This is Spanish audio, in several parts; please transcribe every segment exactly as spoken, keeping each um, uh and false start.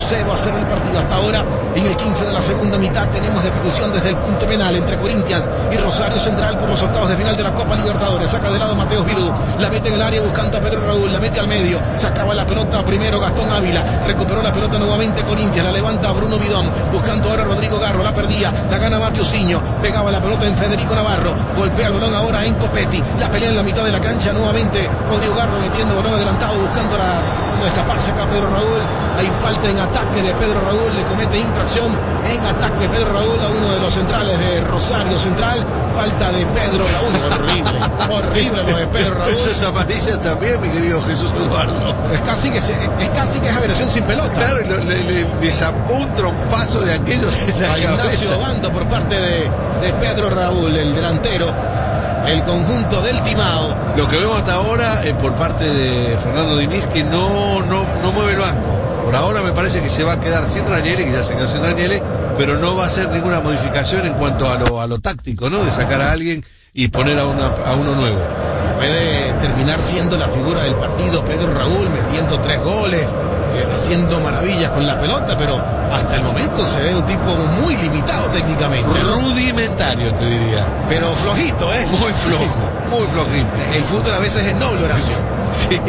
cero a cero el partido hasta ahora. En el quince de la segunda mitad tenemos definición desde el punto penal entre Corinthians y Rosario Central por los octavos de final de la Copa Libertadores. Saca de lado Mateus Vidú, la mete en el área buscando a Pedro Raúl, la mete al medio, sacaba la pelota primero Gastón Ávila, recuperó la pelota nuevamente Corinthians, la levanta Bruno Bidón, buscando ahora Rodrigo Garro, la perdía, la gana Matiusinho, pegaba la pelota en Federico Navarro, golpea el balón ahora en Copetti, la pelea en la mitad de la cancha nuevamente Rodrigo Garro metiendo balón adelantado, buscando la, tratando de escaparse acá Pedro Raúl. Hay falta en ataque de Pedro Raúl, le comete infracción en ataque Pedro Raúl a uno de los centrales de Rosario Central. Falta de Pedro Raúl, horrible, horrible lo de Pedro Raúl. Eso es amarilla también, mi querido Jesús Eduardo. Pero es casi que se, es casi que es agresión sin pelota. Claro, le, le, le, le zampó un trompazo de aquellos en la a Ignacio Obando por parte de, de Pedro Raúl, el delantero, el conjunto del Timao. Lo que vemos hasta ahora eh, por parte de Fernando Diniz, que no, no, no mueve el banco. Por ahora me parece que se va a quedar sin Ranieri, que ya se quedó sin Ranieri, pero no va a hacer ninguna modificación en cuanto a lo, a lo táctico, ¿no? De sacar a alguien y poner a, una, a uno nuevo. Puede terminar siendo la figura del partido Pedro Raúl, metiendo tres goles, eh, haciendo maravillas con la pelota, pero hasta el momento se ve un tipo muy limitado técnicamente, ¿no? Rudimentario, te diría. Pero flojito, ¿eh? Muy flojo, muy flojito. El fútbol a veces es noble, Horacio. Sí,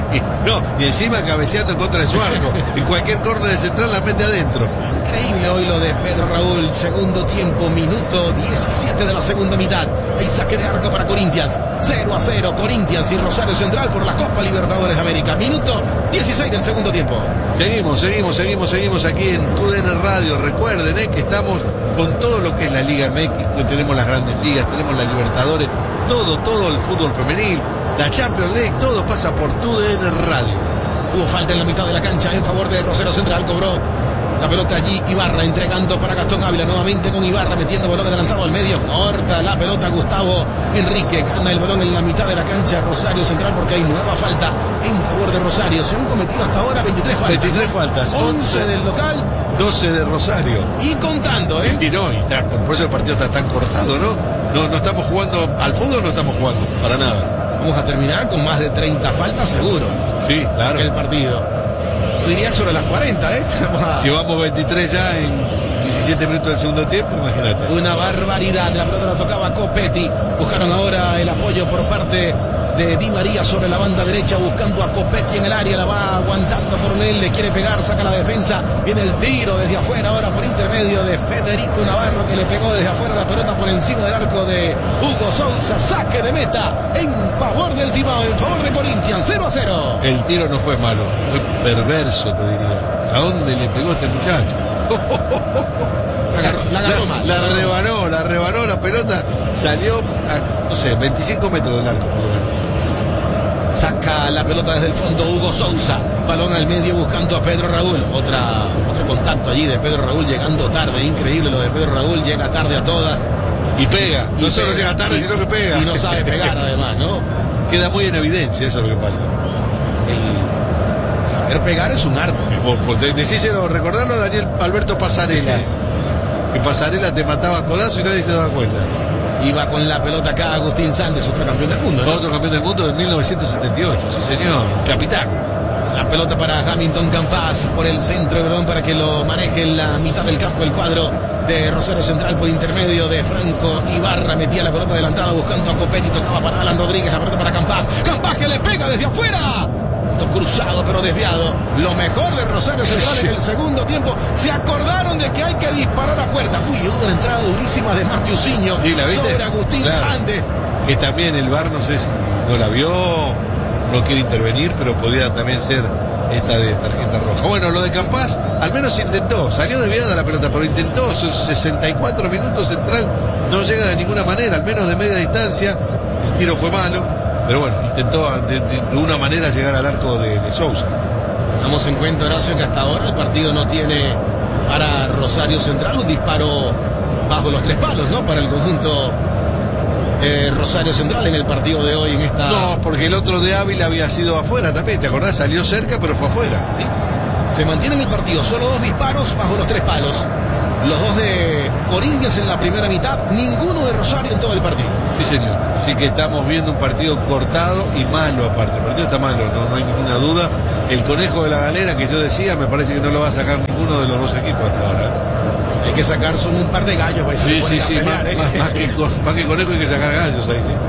no, y encima cabeceando en contra de su arco. Y cualquier córner de central la mete adentro. Increíble hoy lo de Pedro Raúl. Segundo tiempo, minuto diecisiete de la segunda mitad. El saque de arco para Corinthians. cero a cero, Corinthians y Rosario Central por la Copa Libertadores de América. Minuto dieciséis del segundo tiempo. Seguimos, seguimos, seguimos, seguimos aquí en T U D N Radio. Recuerden eh, que estamos con todo lo que es la Liga M X. Tenemos las grandes ligas, tenemos la Libertadores, todo, todo el fútbol femenil, la Champions League, todo pasa por T U D N Radio. Hubo falta en la mitad de la cancha en favor de Rosario Central, cobró la pelota allí Ibarra, entregando para Gastón Ávila, nuevamente con Ibarra, metiendo balón adelantado al medio, corta la pelota Gustavo Enrique, gana el balón en la mitad de la cancha Rosario Central porque hay nueva falta en favor de Rosario. Se han cometido hasta ahora veintitrés faltas. veintitrés faltas. once del local, doce de Rosario. Y contando, ¿eh? Y no, y está, por eso el partido está tan cortado, ¿no? No, no estamos jugando al fútbol, no estamos jugando, para nada. Vamos a terminar con más de treinta faltas seguro. Sí, claro. El partido. Yo diría sobre las cuarenta, ¿eh? Si vamos veintitrés ya en diecisiete minutos del segundo tiempo, imagínate. Una barbaridad. La pelota la tocaba Copetti. Buscaron ahora el apoyo por parte de Di María sobre la banda derecha, buscando a Copetti en el área. La va aguantando Coronel, le quiere pegar, saca la defensa. Viene el tiro desde afuera ahora por intermedio de Federico Navarro, que le pegó desde afuera la pelota por encima del arco de Hugo Sousa. Saque de meta en favor del Timao, en favor de Corinthians. cero a cero. El tiro no fue malo, fue perverso, te diría. ¿A dónde le pegó este muchacho? La agarró, la agarró mal. La, la rebanó, la rebanó la pelota, salió a, no sé, veinticinco metros del arco, por lo menos. Saca la pelota desde el fondo Hugo Sousa, balón al medio buscando a Pedro Raúl. Otra, otro contacto allí de Pedro Raúl llegando tarde, increíble lo de Pedro Raúl, llega tarde a todas. Y pega, y no solo pega, llega tarde, y, sino que pega. Y no sabe pegar además, ¿no? Queda muy en evidencia, eso es lo que pasa. El saber pegar es un arte. Decíselo, recordarlo a Daniel Alberto Pasarela, que Pasarela te mataba a codazo y nadie se daba cuenta. Iba con la pelota acá Agustín Sánchez, otro campeón del mundo, ¿no? Otro campeón del mundo de mil novecientos setenta y ocho, sí señor, capitán. La pelota para Hamilton Campas por el centro de balón para que lo maneje en la mitad del campo el cuadro de Rosario Central por intermedio de Franco Ibarra. Metía la pelota adelantada buscando a Copetti, tocaba para Alan Rodríguez, la pelota para Campas. Campas que le pega desde afuera. No cruzado pero desviado. Lo mejor de Rosario Central en el segundo tiempo. Se acordaron de que hay que disparar a puerta. Uy, hubo una entrada durísima de Matiusinho, sí, ¿la viste? Sobre Agustín claro. Sández. Que también el V A R no sé si no la vio, no quiere intervenir, pero podía también ser esta de tarjeta roja. Bueno, lo de Campas, al menos intentó, salió desviada la pelota, pero intentó sus sesenta y cuatro minutos Central, no llega de ninguna manera, al menos de media distancia. El tiro fue malo, pero bueno, intentó de, de, de una manera llegar al arco de, de Sousa. Tengamos en cuenta, Horacio, que hasta ahora el partido no tiene para Rosario Central un disparo bajo los tres palos, ¿no? Para el conjunto Eh, Rosario Central en el partido de hoy en esta... No, porque el otro de Ávila había sido afuera también, ¿te acordás? Salió cerca pero fue afuera. ¿Sí? Se mantiene en el partido, solo dos disparos bajo los tres palos. Los dos de Corinthians en la primera mitad, ninguno de Rosario en todo el partido. Sí, señor. Así que estamos viendo un partido cortado y malo aparte. El partido está malo, no, no hay ninguna duda. El conejo de la galera que yo decía, me parece que no lo va a sacar ninguno de los dos equipos hasta ahora. Hay que sacar son un par de gallos. Pues, sí, sí, sí. Pelear, más, ¿eh? más, más, que, más que conejo hay que sacar gallos ahí, sí.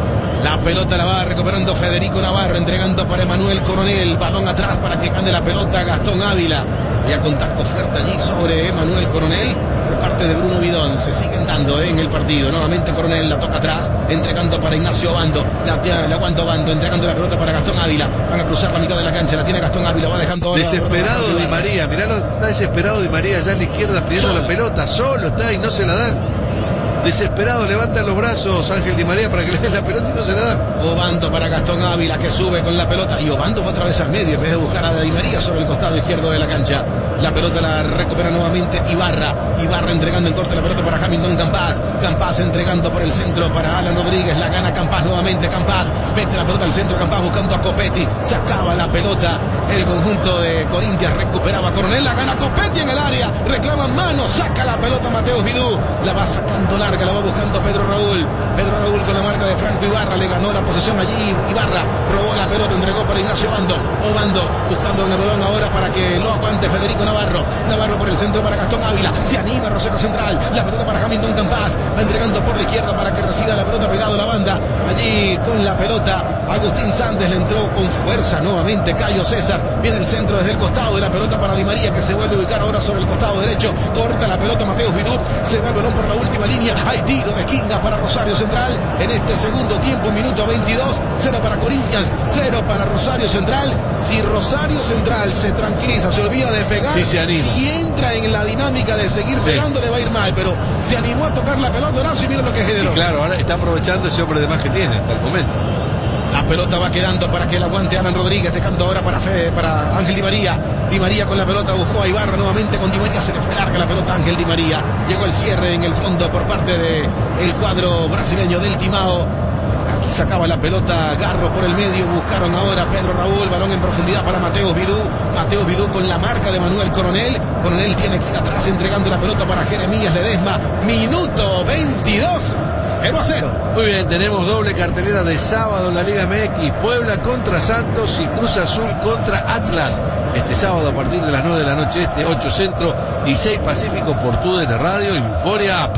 La pelota la va recuperando Federico Navarro, entregando para Emanuel Coronel. Balón atrás para que gane la pelota Gastón Ávila. Había contacto fuerte allí sobre Emanuel Coronel por parte de Bruno Bidón. Se siguen dando eh, en el partido. Nuevamente Coronel la toca atrás, entregando para Ignacio Obando. La, la aguanta Obando, entregando la pelota para Gastón Ávila. Van a cruzar la mitad de la cancha. La tiene Gastón Ávila, va dejando. Desesperado Di María. Mirá, está desesperado Di María allá en la izquierda pidiendo solo la pelota. Solo está y no se la dan. Desesperado, levanta los brazos Ángel Di María para que le dé la pelota y no se la da. Obando para Gastón Ávila, que sube con la pelota, y Obando va otra vez al medio en vez de buscar a Di María sobre el costado izquierdo de la cancha. La pelota la recupera nuevamente Ibarra. Ibarra entregando en corte la pelota para Hamilton Campas. Campas entregando por el centro para Alan Rodríguez. La gana Campas nuevamente. Campas mete la pelota al centro. Campas buscando a Copetti. Sacaba la pelota el conjunto de Corinthians. Recuperaba Coronel. La gana Copetti en el área. Reclama mano. Saca la pelota Mateus Vidú. La va sacando larga. La va buscando Pedro Raúl. Pedro Raúl con la marca de Franco Ibarra. Le ganó la posesión allí. Ibarra robó la pelota. Entregó para Ignacio Obando. Obando buscando un balón ahora para que lo aguante Federico Navarro. Navarro por el centro para Gastón Ávila. Se anima Rosario Central. La pelota para Hamilton Campas. Va entregando por la izquierda para que reciba la pelota pegado a la banda. Allí con la pelota Agustín Sández le entró con fuerza nuevamente Cayo César. Viene el centro desde el costado de la pelota para Di María, que se vuelve a ubicar ahora sobre el costado derecho. Corta la pelota Mateus Vidú. Se va el balón por la última línea. Hay tiro de esquina para Rosario Central en este segundo tiempo, minuto veintidós. Cero para Corinthians, cero para Rosario Central. Si Rosario Central se tranquiliza, se olvida de pegar, sí, se anima. Si entra en la dinámica de seguir sí. pegando, le va a ir mal, pero se animó a tocar la pelota Horacio y mira lo que generó. Y claro, ahora está aprovechando ese hombre de más que tiene hasta el momento. La pelota va quedando para que la aguante Alan Rodríguez, dejando ahora para Fe, para Ángel Di María. Di María con la pelota buscó a Ibarra nuevamente con Di María, se le fue larga la pelota a Ángel Di María. Llegó el cierre en el fondo por parte del cuadro brasileño del Timao. Aquí sacaba la pelota Garro por el medio, buscaron ahora a Pedro Raúl, balón en profundidad para Mateus Vidú. Mateus Vidú con la marca de Manuel Coronel. Coronel tiene que ir atrás entregando la pelota para Jeremías Ledesma. Minuto veintidós. cero a cero. Muy bien, tenemos doble cartelera de sábado en la Liga M X. Puebla contra Santos y Cruz Azul contra Atlas. Este sábado a partir de las nueve de la noche, este ocho Centro y seis Pacífico por T U D N Radio y Euforia App.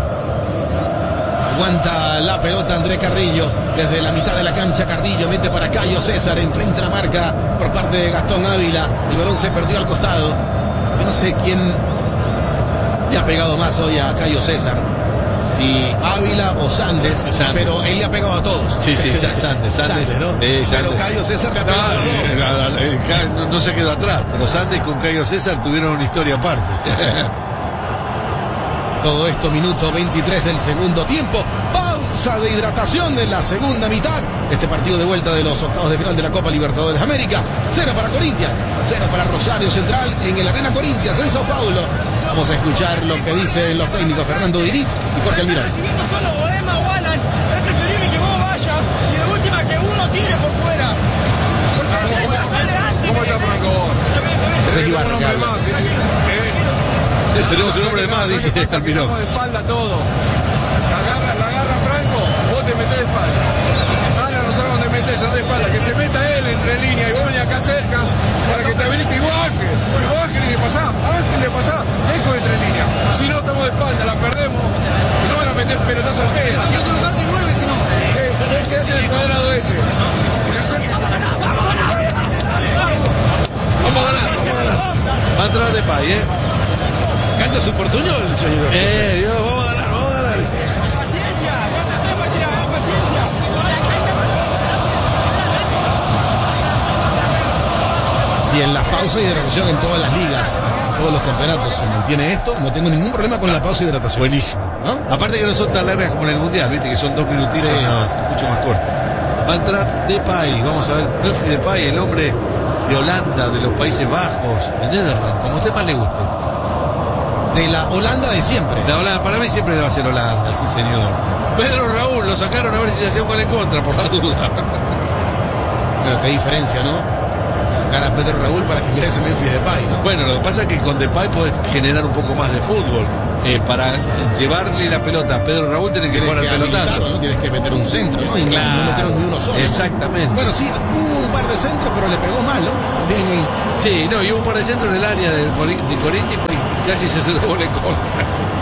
Aguanta la pelota André Carrillo desde la mitad de la cancha. Carrillo mete para Cayo César, enfrenta la marca por parte de Gastón Ávila. El balón se perdió al costado. Yo no sé quién le ha pegado más hoy a Cayo César, si Ávila o Sández, Sández, pero él le ha pegado a todos. Sí, sí, Sández, Sández, Sández, ¿no? Eh, Sández. Pero Cayo César le ha pegado no, a todos. No, no se quedó atrás, pero Sández con Cayo César tuvieron una historia aparte. Todo esto, minuto veintitrés del segundo tiempo. Pausa de hidratación de la segunda mitad. Este partido de vuelta de los octavos de final de la Copa Libertadores de América. Cero para Corinthians, cero para Rosario Central en el Arena Corinthians en Sao Paulo. Vamos a escuchar lo que dicen los técnicos Fernando Diniz y Jorge Almirón. Recibiendo solo Boema o Alan, es preferible que vos vayas y de última que uno tire por fuera. Porque ella sale antes. ¿Cómo está Franco vos? Ese es Ibarra. Tenemos un hombre de más, dice Almirón. De espalda todo. La agarra, la agarra Franco, vos te metés de espalda. Ana no sabe dónde metés, de espalda. Que se meta él entre línea y vos venís acá cerca para que te habilite. Y vos Ángel, y vos Ángel y le pasás, Ángel le pasás, dejo entre línea. Si no estamos de espalda, la perdemos. Y no van a meter pelotazo al pedo. Hay que colocarte nueve, si no. Eh, quédate en el cuadrado ese. Vamos a ganar, vamos a ganar. Va a entrar de pay, eh. Canta su portuñol, señor. Eh, Dios, vamos a ganar, vamos a ganar. Paciencia, paciencia. Si en las pausas y hidratación en todas las ligas, todos los campeonatos se mantiene esto, no tengo ningún problema con la pausa y hidratación. Buenísimo, ¿no? Aparte que no son tan largas como en el Mundial, viste que son dos minutitos, sí. No, es mucho más corto. Va a entrar Depay, vamos a ver, Wilfried Depay, el hombre de Holanda, de los Países Bajos, de Netherlands, como a usted más le guste. De la Holanda de siempre. La Holanda, para mí siempre va a ser Holanda, sí señor. Pedro Raúl, lo sacaron a ver si se hacía un gol en contra, por la duda. Pero qué diferencia, ¿no? sacar a Pedro Raúl para que ingrese Memphis Depay, ¿no? Bueno, lo que pasa es que con Depay podés generar un poco más de fútbol. Eh, para llevarle la pelota a Pedro Raúl tenés que jugar al pelotazo. ¿No? Tienes que meter un centro, ¿no? Y claro, no metieron ni uno solo. Exactamente. Bueno, sí, hubo un par de centros, pero le pegó mal, ¿no? También en... Sí, no, y hubo un par de centros en el área de, de Corinthians y casi se hace doble en contra.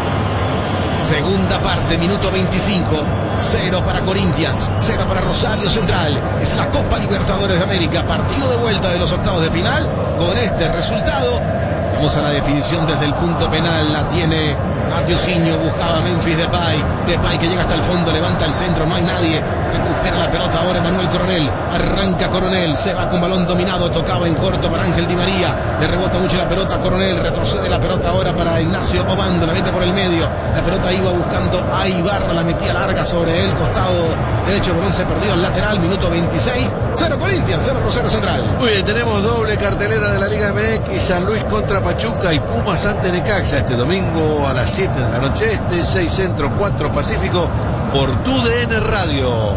Segunda parte, minuto veinticinco. Cero para Corinthians, cero para Rosario Central. Es la Copa Libertadores de América. Partido de vuelta de los octavos de final. Con este resultado, vamos a la definición desde el punto penal. La tiene Mateusinho, buscaba Memphis Depay. Depay que llega hasta el fondo, levanta el centro, no hay nadie. Recupera la pelota ahora Manuel Coronel. Arranca Coronel, se va con balón dominado. Tocaba en corto para Ángel Di María. Le rebota mucho la pelota a Coronel. Retrocede la pelota ahora para Ignacio Obando. La mete por el medio. La pelota iba buscando a Ibarra. La metía larga sobre el costado derecho. El balón se perdió al lateral. Minuto veintiséis. Cero Corinthians, cero Rosario Central. Muy bien, tenemos doble cartelera de la Liga M X. San Luis contra Pachuca y Pumas ante Necaxa. Este domingo a las siete de la noche. Este seis Centro, cuatro Pacífico. Por Tu D N Radio.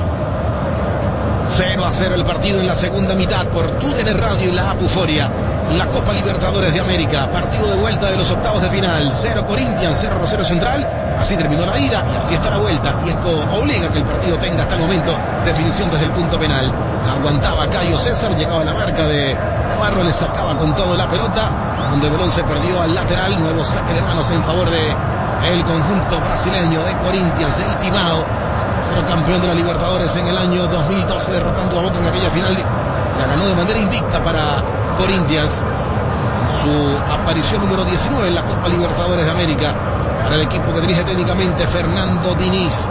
cero a cero el partido en la segunda mitad por Tu D N Radio y la Apuforia. La Copa Libertadores de América, partido de vuelta de los octavos de final. Cero Corinthians, cero Rosario Central. Así terminó la ida y así está la vuelta. Y esto obliga a que el partido tenga hasta el momento definición desde el punto penal. Aguantaba Cayo César, llegaba a la marca de Navarro, le sacaba con todo la pelota. Donde Belón se perdió al lateral. Nuevo saque de manos en favor de el conjunto brasileño de Corinthians, del Timao. Pero campeón de la Libertadores en el año dos mil doce, derrotando a Boca en aquella final. La ganó de manera invicta para Corinthians. Su aparición número diecinueve en la Copa Libertadores de América para el equipo que dirige técnicamente Fernando Diniz.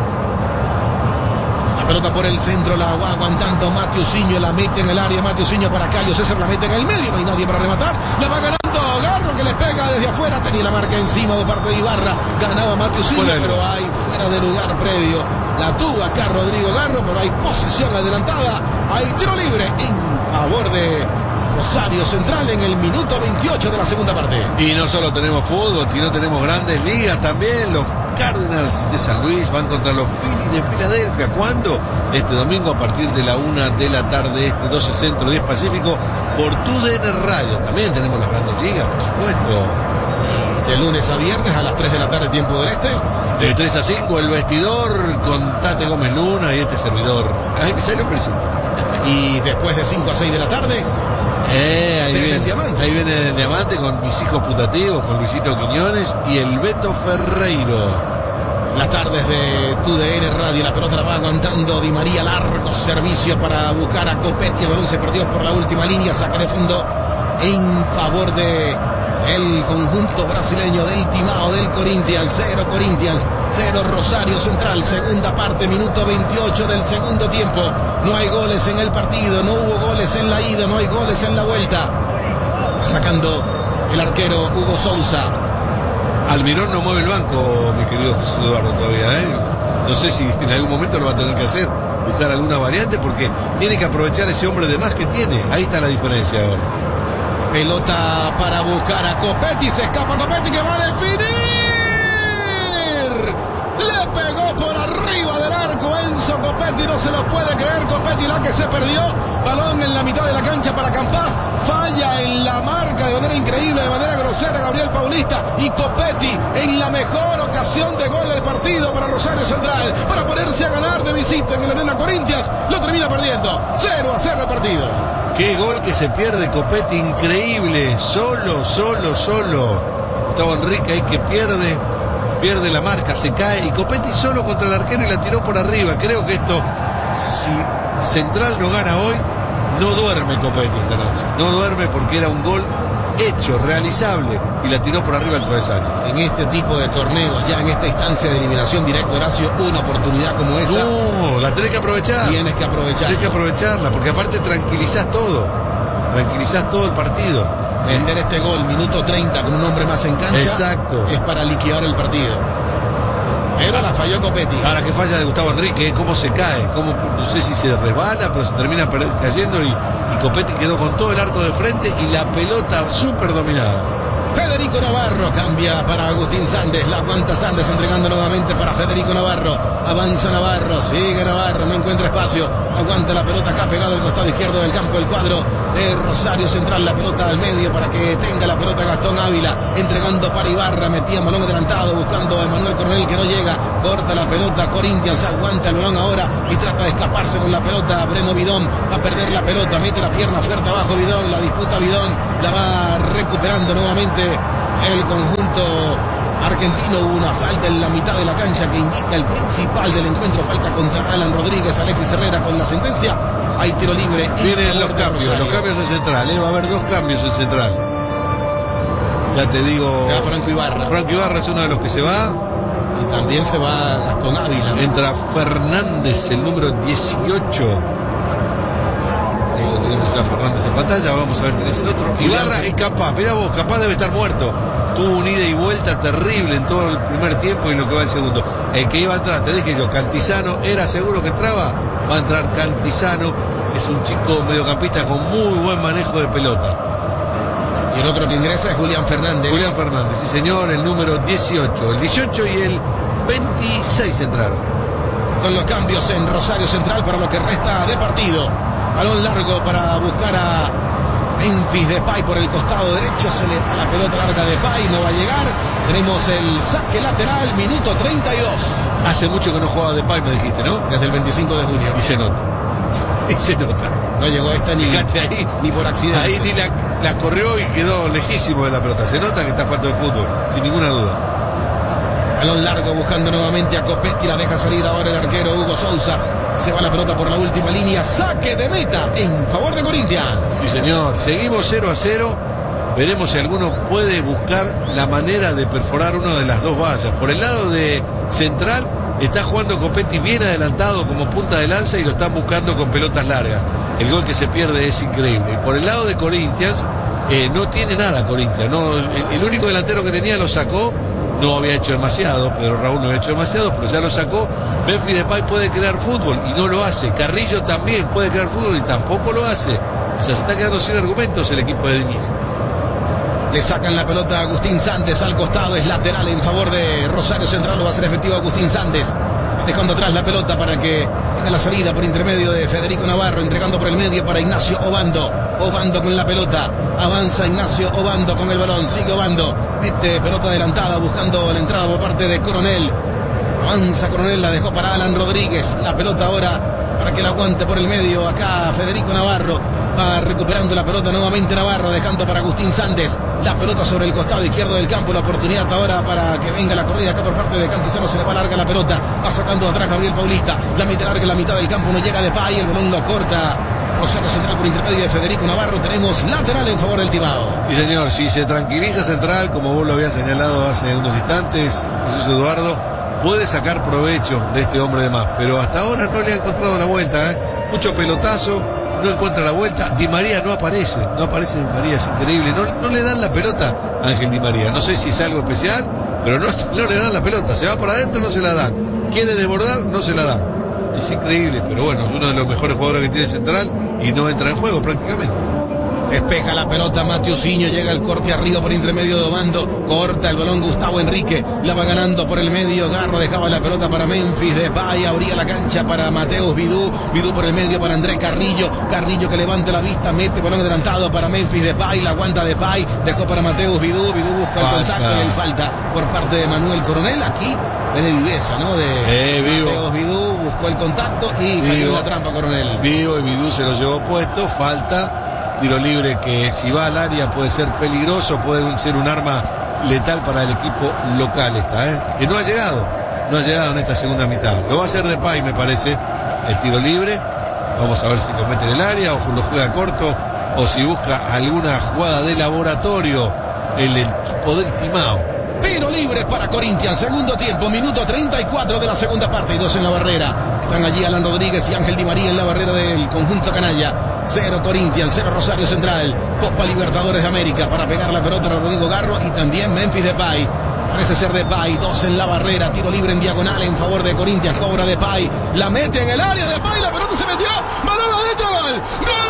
La pelota por el centro, la va aguantando Mateusinho, la mete en el área. Mateusinho para Cayo César, la mete en el medio, no hay nadie para rematar. La va ganando Garro, que le pega desde afuera. Tenía la marca encima por parte de Ibarra. Ganaba Mateusinho, pero hay fuera de lugar previo. La tuvo acá Rodrigo Garro, pero hay posición adelantada. Hay tiro libre en favor de Rosario Central en el minuto veintiocho de la segunda parte. Y no solo tenemos fútbol, sino tenemos grandes ligas también. Los Cardinals de San Luis van contra los Phillies de Filadelfia. ¿Cuándo? Este domingo a partir de la una de la tarde, este doce Centro, diez Pacífico, por Tu D N Radio. También tenemos las grandes ligas, por supuesto. De lunes a viernes a las tres de la tarde, tiempo del este. De tres a cinco, El Vestidor con Tate Gómez Luna y este servidor. Ay, me sale un principio. Y después de cinco a seis de la tarde, Eh, ahí, viene, el diamante. ahí viene el diamante con mis hijos putativos, con Luisito Quiñones y el Beto Ferreiro. Las tardes de Tu D N Radio, la pelota la va aguantando Di María, largo servicio para buscar a Copetti. El balón se perdió por la última línea, saque de fondo en favor de el conjunto brasileño del Timao, del Corinthians. Cero Corinthians, cero Rosario Central. Segunda parte, minuto veintiocho del segundo tiempo. No hay goles en el partido, no hubo goles en la ida, no hay goles en la vuelta. Sacando el arquero Hugo Sousa. Almirón no mueve el banco, mi querido Jesús Eduardo, todavía, ¿eh? No sé si en algún momento lo va a tener que hacer, buscar alguna variante, porque tiene que aprovechar ese hombre de más que tiene. Ahí está la diferencia ahora. Pelota para buscar a Copetti, se escapa Copetti que va a definir. Le pegó por arriba del arco Enzo Copetti, no se lo puede creer. Copetti, la que se perdió. Balón en la mitad de la cancha para Campas. Falla en la marca de manera increíble, de manera grosera Gabriel Paulista. Y Copetti en la mejor ocasión de gol del partido para Rosario Central, para ponerse a ganar de visita en el Arena Corinthians. Lo termina perdiendo. cero a cero el partido. Qué gol que se pierde Copetti, increíble. Solo, solo, solo. Gustavo Enrique ahí que pierde. Pierde la marca, se cae y Copetti solo contra el arquero y la tiró por arriba. Creo que esto, si Central no gana hoy, no duerme Copetti esta noche. No duerme porque era un gol hecho, realizable, y la tiró por arriba al travesaño. En este tipo de torneos, ya en esta instancia de eliminación directa, Horacio, una oportunidad como esa. No, la tenés que aprovechar. Tienes que aprovechar. Tienes que aprovecharla, porque aparte tranquilizás todo. Tranquilizás todo el partido. Vender este gol, minuto treinta, con un hombre más en cancha. Exacto. Es para liquidar el partido. Pero la falló Copetti. Ahora que falla de Gustavo Enrique, cómo se cae, cómo, no sé si se resbala, pero se termina cayendo y, y Copetti quedó con todo el arco de frente y la pelota súper dominada. Federico Navarro. Navarro, cambia para Agustín Sandes, la aguanta Sandes, entregando nuevamente para Federico Navarro, avanza Navarro, sigue Navarro, no encuentra espacio, aguanta la pelota acá pegado al costado izquierdo del campo, el cuadro de Rosario Central, la pelota al medio para que tenga la pelota Gastón Ávila, entregando para Ibarra, metía balón adelantado, buscando a Emanuel Coronel que no llega, corta la pelota, Corinthians aguanta el balón ahora y trata de escaparse con la pelota, Breno Bidón va a perder la pelota, mete la pierna fuerte abajo Bidón, la disputa Bidón, la va recuperando nuevamente el conjunto argentino. Hubo una falta en la mitad de la cancha que indica el principal del encuentro, falta contra Alan Rodríguez, Alexis Herrera con la sentencia, hay tiro libre. Vienen los cambios, los cambios en central, ¿eh? Va a haber dos cambios en central. Ya te digo. Se va Franco Ibarra. Franco Ibarra es uno de los que se va. Y también se va Gastón Ávila. Entra Fernández, el número dieciocho. Ahí lo tenemos ya Fernández en pantalla. Vamos a ver quién es el otro. Ibarra es capaz, mirá vos, capaz debe estar muerto. Tuvo un ida y vuelta terrible en todo el primer tiempo y lo que va el segundo. El que iba a entrar, te dije yo, Cantizano, era seguro que entraba. Va a entrar Cantizano, es un chico mediocampista con muy buen manejo de pelota. Y el otro que ingresa es Julián Fernández. Julián Fernández, sí señor, el número dieciocho. El dieciocho y el veintiséis entraron. Con los cambios en Rosario Central para lo que resta de partido. Balón largo para buscar a Memphis Depay por el costado derecho. Se le va la pelota larga de Depay, no va a llegar. Tenemos el saque lateral, minuto treinta y dos. Hace mucho que no jugaba Depay, me dijiste, ¿no? Desde el veinticinco de junio. Y se nota. Y se nota. No llegó esta ni, ahí, ni por accidente. Ahí ni la, la corrió y quedó lejísimo de la pelota. Se nota que está falta de fútbol, sin ninguna duda. Balón largo buscando nuevamente a Copetti, la deja salir ahora el arquero Hugo Sousa. Se va la pelota por la última línea, saque de meta en favor de Corinthians. Sí señor, seguimos cero a cero. Veremos si alguno puede buscar la manera de perforar una de las dos vallas. Por el lado de Central está jugando Copetti bien adelantado como punta de lanza y lo están buscando con pelotas largas. El gol que se pierde es increíble. Y por el lado de Corinthians, eh, no tiene nada Corinthians. No, el, el único delantero que tenía lo sacó. No había hecho demasiado, Pedro Raúl no había hecho demasiado, pero ya lo sacó. Memphis Depay puede crear fútbol y no lo hace. Carrillo también puede crear fútbol y tampoco lo hace. O sea, se está quedando sin argumentos el equipo de Diniz. Le sacan la pelota a Agustín Sandes al costado, es lateral en favor de Rosario Central, lo va a hacer efectivo Agustín Sandes. Dejando atrás la pelota para que tenga la salida por intermedio de Federico Navarro, entregando por el medio para Ignacio Obando. Obando con la pelota, avanza Ignacio Obando con el balón, sigue Obando, mete pelota adelantada buscando la entrada por parte de Coronel. Avanza Coronel, la dejó para Alan Rodríguez, la pelota ahora para que la aguante por el medio acá Federico Navarro. Va recuperando la pelota nuevamente Navarro, dejando para Agustín Sandes. La pelota sobre el costado izquierdo del campo. La oportunidad ahora para que venga la corrida acá por parte de Cantizano. Se le va larga la pelota. Va sacando atrás Gabriel Paulista. La mitad larga, la mitad del campo. No llega Depay. El balón lo corta Rosario Central por intermedio de Federico Navarro. Tenemos lateral en favor del Timao. Sí, señor. Si se tranquiliza Central, como vos lo habías señalado hace unos instantes, Jesús Eduardo, puede sacar provecho de este hombre de más. Pero hasta ahora no le ha encontrado la vuelta, ¿eh? Mucho pelotazo. No encuentra la vuelta, Di María no aparece, no aparece Di María, es increíble, no, no le dan la pelota a Ángel Di María, no sé si es algo especial, pero no, no le dan la pelota, se va para adentro, no se la dan, quiere desbordar, no se la dan, es increíble, pero bueno, es uno de los mejores jugadores que tiene Central y no entra en juego prácticamente. Despeja la pelota Matiusinho, llega el corte arriba por intermedio de Obando, corta el balón Gustavo Enrique, la va ganando por el medio, Garro dejaba la pelota para Memphis Depay, abría la cancha para Mateus Vidú, Vidú por el medio para Andrés Carrillo, Carrillo que levanta la vista, mete balón adelantado para Memphis Depay, la aguanta Depay, dejó para Mateus Vidú, Vidú busca el contacto y el falta por parte de Manuel Coronel, aquí es de viveza, ¿no? De eh, vivo. Mateus Vidú, buscó el contacto y vivo. Cayó en la trampa Coronel. Vivo y Vidú se lo llevó puesto, falta. Tiro libre que si va al área puede ser peligroso, puede ser un arma letal para el equipo local esta, ¿eh? Que no ha llegado, no ha llegado en esta segunda mitad. Lo va a hacer Depay, me parece, el tiro libre. Vamos a ver si lo mete en el área o lo juega corto o si busca alguna jugada de laboratorio el equipo del Timao. Tiro libre para Corinthians, segundo tiempo, minuto treinta y cuatro de la segunda parte y dos en la barrera. Están allí Alan Rodríguez y Ángel Di María en la barrera del conjunto canalla. Cero Corinthians, cero Rosario Central. Copa Libertadores de América para pegar la pelota a Rodrigo Garro y también Memphis Depay. Parece ser Depay, dos en la barrera, tiro libre en diagonal en favor de Corinthians, cobra Depay, la mete en el área, Depay, la pelota se metió, balón adentro, gol, ¡gol!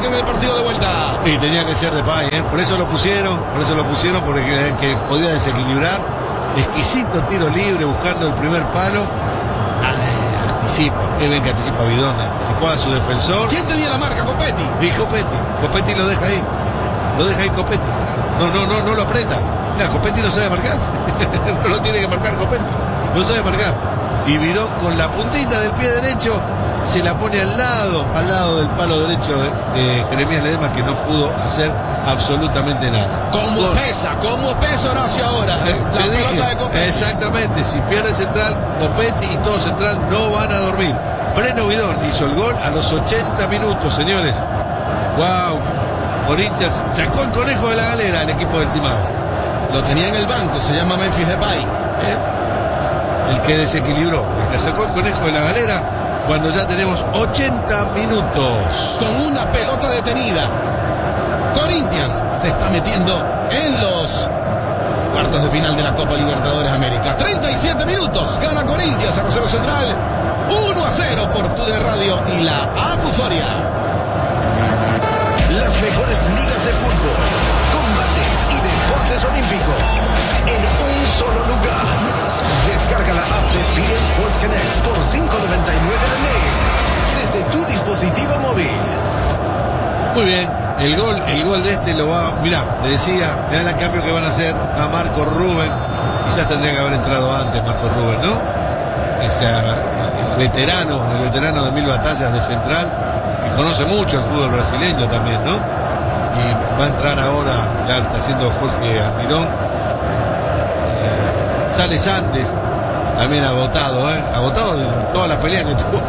América en el partido de vuelta. Y tenía que ser Depay, ¿eh? Por eso lo pusieron, por eso lo pusieron, porque que, que podía desequilibrar. Exquisito tiro libre buscando el primer palo. Ah, anticipa, qué bien que anticipa Bidón, anticipó a su defensor. ¿Quién tenía la marca? Copetti. Y Copetti, Copetti lo deja ahí. Lo deja ahí Copetti. No, no, no, no lo aprieta. Mira, Copetti no sabe marcar. No lo tiene que marcar Copetti. No sabe marcar. Y Bidón con la puntita del pie derecho se la pone al lado, al lado del palo derecho de, de Jeremías Ledesma, que no pudo hacer absolutamente nada. ¿Cómo Gol. pesa? ¿Cómo pesa Horacio ahora? Eh, La te pelota dije, de Copetti. exactamente, si pierde Central, Copetti y todo Central no van a dormir. Breno Bidón hizo el gol a los ochenta minutos, señores. Wow, Corinthians sacó el conejo de la galera el equipo del Timado. Lo tenía en el banco, se llama Memphis Depay. ¿Eh? El que desequilibró, el que sacó el conejo de la galera cuando ya tenemos ochenta minutos. Con una pelota detenida, Corinthians se está metiendo en los cuartos de final de la Copa Libertadores América. treinta y siete minutos, gana Corinthians a Rosario Central, uno a cero por T U D E Radio y la Acuforia. Las mejores ligas de fútbol, combates y deportes olímpicos en un solo lugar. Descarga la app de P N Sports Connect por cinco noventa y nueve al mes desde tu dispositivo móvil. Muy bien, el gol, el gol de este lo va, mirá, le decía, mirá el cambio que van a hacer a Marco Rubén. Quizás tendría que haber entrado antes Marco Rubén, ¿no? Ese el veterano, el veterano de mil batallas de Central, que conoce mucho el fútbol brasileño también, ¿no? Y va a entrar ahora, ya está haciendo Jorge Almirón. Eh, sale Sandes, también agotado, ¿eh? Agotado en todas las peleas que tuvo.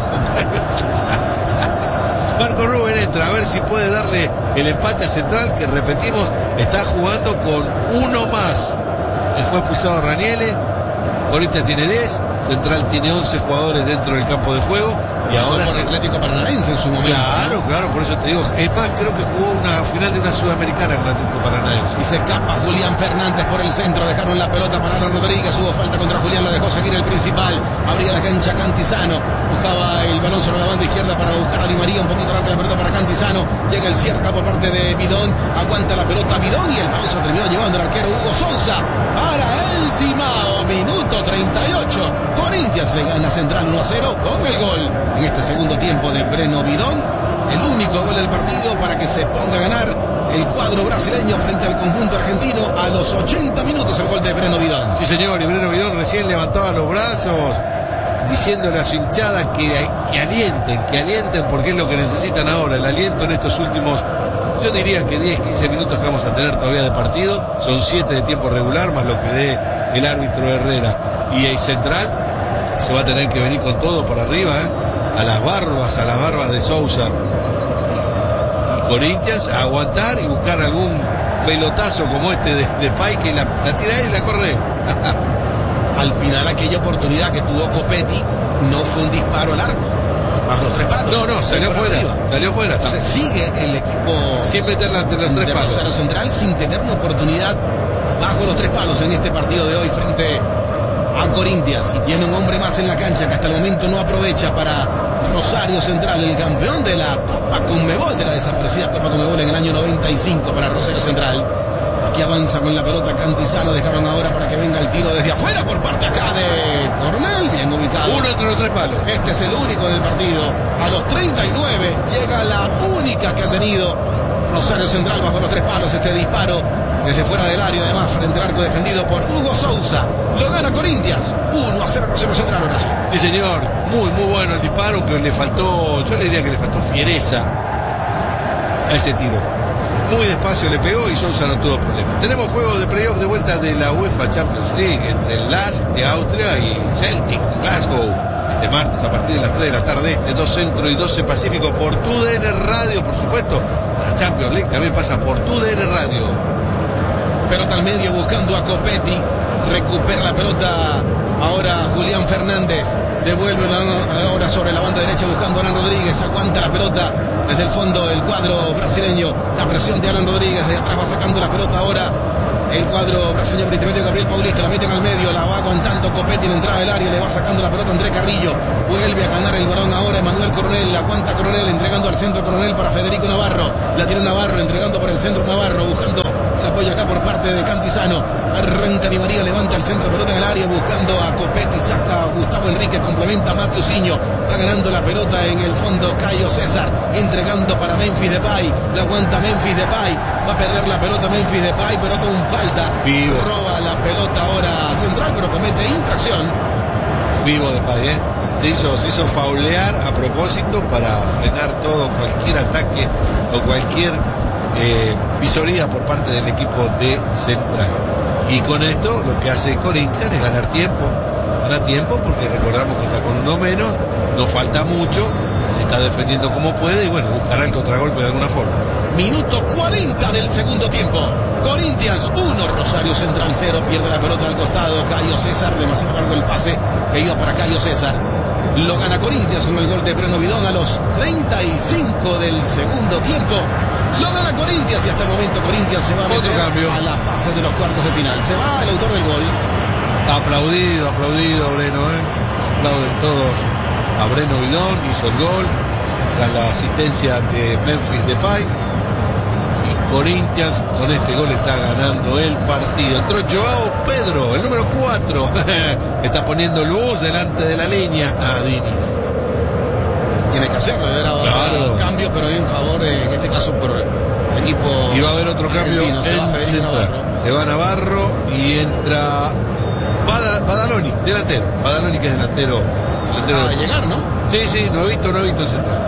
Marco Rubén entra a ver si puede darle el empate a Central, que repetimos, está jugando con uno más. Fue expulsado Raniele, Corinthians tiene diez, Central tiene once jugadores dentro del campo de juego. Y ahora por se... Atlético Paranaense en su momento. Claro, claro, por eso te digo. Es más, creo que jugó una final de una sudamericana con Atlético Paranaense. Y se escapa Julián Fernández por el centro. Dejaron la pelota para Alan Rodríguez. Hubo falta contra Julián, la dejó seguir el principal. Abría la cancha Cantizano. Buscaba el balón sobre la banda izquierda para buscar a Di María. Un poquito larga la pelota para Cantizano. Llega el Cierca por parte de Bidón. Aguanta la pelota Bidón y el balón se lo terminó llevando el arquero Hugo Sousa. Para el Timao. Minuto treinta y ocho. Corinthians le gana Central uno a cero con el gol en este segundo tiempo de Breno Bidón, el único gol del partido para que se ponga a ganar el cuadro brasileño frente al conjunto argentino a los ochenta minutos, el gol de Breno Bidón. Sí, señor, y Breno Bidón recién levantaba los brazos diciéndole a las hinchadas que, que alienten, que alienten, porque es lo que necesitan ahora, el aliento en estos últimos, yo diría que diez, quince minutos que vamos a tener todavía de partido, son siete de tiempo regular, más lo que dé el árbitro Herrera. Y el Central se va a tener que venir con todo por arriba, ¿eh? A las barbas, a las barbas de Sousa y Corinthians, a aguantar y buscar algún pelotazo como este de, de Pai, que la, la tira él y la corre. Al final aquella oportunidad que tuvo Copetti no fue un disparo al arco, bajo los tres palos. No, no, salió fuera, arriba. salió fuera. Entonces sigue el equipo sin meterla entre los tres palos. Rosario Central sin tener una oportunidad bajo los tres palos en este partido de hoy frente a Corinthians, y tiene un hombre más en la cancha que hasta el momento no aprovecha para Rosario Central, el campeón de la Copa Conmebol, de la desaparecida Copa Conmebol en el año noventa y cinco para Rosario Central. Aquí avanza con la pelota Cantizano, dejaron ahora para que venga el tiro desde afuera por parte acá de Cornell, bien ubicado. Uno entre los tres palos. Este es el único del partido. A los treinta y nueve llega la única que ha tenido Rosario Central bajo los tres palos, este disparo desde fuera del área, además frente al arco defendido por Hugo Sousa. Lo gana Corinthians, uno a cero Rosario Central, Horacio. Sí, señor, muy muy bueno el disparo, que le faltó, yo le diría que le faltó fiereza a ese tiro. Muy despacio le pegó y Sousa no tuvo problemas. Tenemos juego de playoff de vuelta de la UEFA Champions League entre el L A S de Austria y Celtic de Glasgow. Este martes a partir de las tres de la tarde, este dos Centro y doce Pacífico por T U D E N Radio, por supuesto. La Champions League también pasa por T U D E N Radio. Pelota al medio buscando a Copetti. Recupera la pelota ahora Julián Fernández. Devuelve ahora sobre la banda derecha buscando a Alan Rodríguez. Aguanta la pelota desde el fondo el cuadro brasileño. La presión de Alan Rodríguez. De atrás va sacando la pelota ahora el cuadro brasileño por intermedio de Gabriel Paulista, la meten al medio, la va aguantando Copetti en la entrada del área, le va sacando la pelota André Carrillo, vuelve a ganar el balón ahora Emanuel Coronel, la aguanta Coronel, entregando al centro Coronel para Federico Navarro, la tiene Navarro, entregando por el centro Navarro, buscando el apoyo acá por parte de Cantizano, arranca Di María, levanta el centro, pelota en el área, buscando a Copetti, saca a Gustavo Enrique, complementa a Matiusinho, va ganando la pelota en el fondo Caio César, entregando para Memphis Depay, la aguanta Memphis Depay, va a perder la pelota Memphis Depay, pero con falta, Vivo. roba la pelota ahora Central, pero comete infracción. Vivo Depay, ¿eh? Se hizo, se hizo faulear a propósito para frenar todo, cualquier ataque o cualquier eh, visoría por parte del equipo de Central. Y con esto lo que hace Corinthians es ganar tiempo, ganar tiempo porque recordamos que está con uno menos, no falta mucho, se está defendiendo como puede y bueno, buscará el contragolpe de alguna forma. Minuto cuarenta del segundo tiempo. Corinthians uno, Rosario Central cero. Pierde la pelota al costado Caio César. Demasiado largo el pase que iba para Caio César. Lo gana Corinthians con el gol de Breno Bidón a los treinta y cinco del segundo tiempo. Lo gana Corinthians y hasta el momento Corinthians se va a meter Otro cambio a la fase de los cuartos de final. Se va el autor del gol. Aplaudido, aplaudido Breno, ¿eh? Aplauden todos a Breno Bidón, hizo el gol tras la asistencia de Memphis Depay. Corinthians con este gol está ganando el partido. Entró Joao Pedro, el número cuatro. Está poniendo luz delante de la línea a Diniz. Tiene que hacerlo, era Claro. cambio, pero en favor, en este caso, por el equipo. Y va a haber otro cambio argentino. Se va en Federico Central. Navarro. Se va Navarro y entra Bada- Badaloni, delantero. Badaloni que es delantero. delantero Acaba de llegar, ¿no? Sí, sí, nuevito, nuevito en Central.